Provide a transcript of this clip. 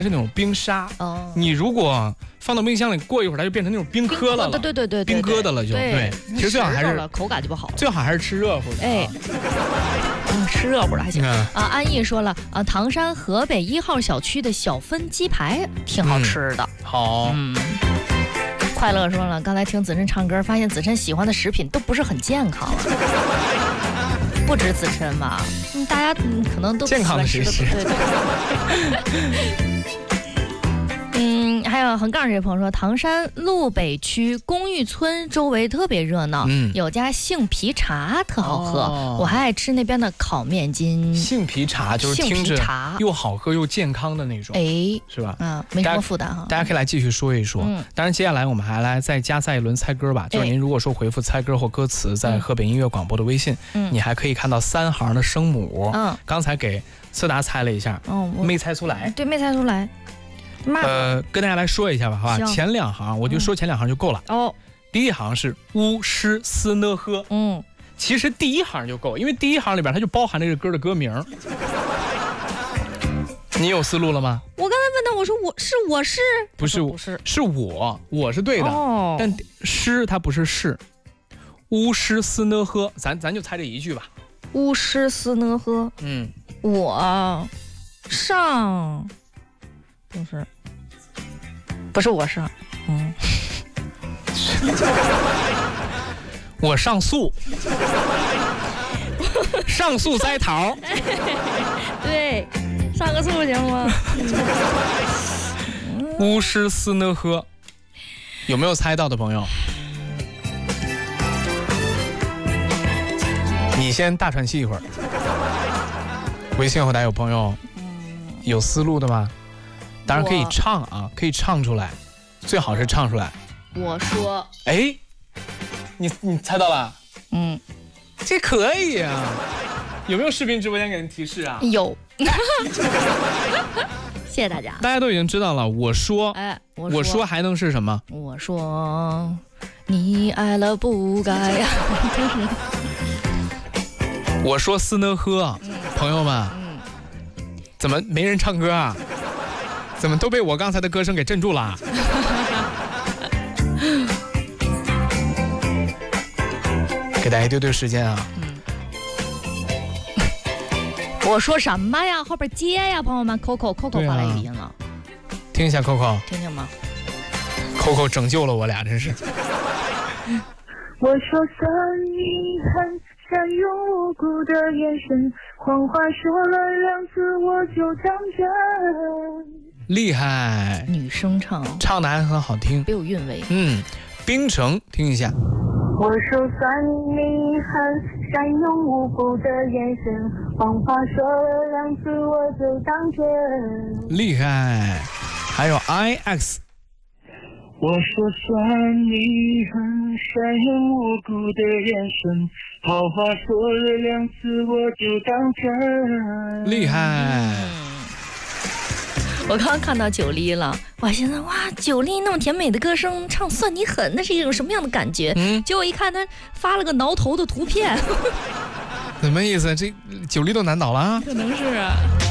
是那种冰沙。你如果放到冰箱里，过一会儿它就变成那种冰疙了。 对， 冰疙瘩了就对。其实最好还是口感就不好了。 最好还是吃热乎的。 哎，吃热乎的还行啊。安逸说了啊，唐山河北1号小区的小分鸡排挺好吃的。 好。 快乐说了，刚才听子琛唱歌，发现子琛喜欢的食品都不是很健康了。不止子琛吧，大家可能都健康的谁吃？ 对。还有横杠这位朋友说，唐山路北区公寓村周围特别热闹，有家杏皮茶特好喝，我还爱吃那边的烤面筋。 杏皮茶就是听着又好喝又健康的那种，是吧？ 没什么负担哈。 大家可以来继续说一说。当然，接下来我们还来再加赛一轮猜歌吧。就是您如果说回复猜歌或歌词，在河北音乐广播的微信，你还可以看到3行的声母。刚才给色达猜了一下，没猜出来。 对，没猜出来。 跟大家来说一下吧，好吧？前2行我就说前2行就够了。第1行是乌诗斯呢呵，其实第1行就够，因为第1行里边它就包含这个歌的歌名。你有思路了吗？ 我刚才问他，我说我是不是是我是对的，但诗它不是是。乌诗斯呢呵，咱就猜这一句吧。 乌诗斯呢呵，我上。不是我上， 我上诉，上诉摘桃。 对，上个诉行吗？ 乌诗斯呢呵，有没有猜到的朋友？你先大喘气一会儿。微信后台有朋友有思路的吗？当然可以唱啊，可以唱出来，最好是唱出来。 我说， 你猜到了？这可以啊。有没有视频直播间给人提示啊？ 有。谢谢大家。 大家都已经知道了。我说，我说还能是什么？ 我说，你爱了不该爱。 我说斯呢呵，朋友们，怎么没人唱歌啊？怎么都被我刚才的歌声给镇住了？给大家一丢丢时间啊！ 我说什么呀？后边接呀，朋友们。Coco 发来语音了， 听一下 Coco， 听吗 ？Coco 拯救了我俩，真是。 我说算你很善用无辜的眼神，谎话说了2次我就当真。 厉害， 女生唱的还很好听， 别有韵味。 冰城，听一下。 我说算你很善用无辜的眼神，谎话说了2次我就当真。 厉害，还有 IX。 我说算你很善用无辜的眼神，好话说了2次我就当真。 厉害。 我刚刚看到九莉了，我还寻思哇，九莉那么甜美的歌声唱算你狠，那是一种什么样的感觉？结果一看他发了个挠头的图片。 什么意思？这九莉都难倒了？ 可能是啊。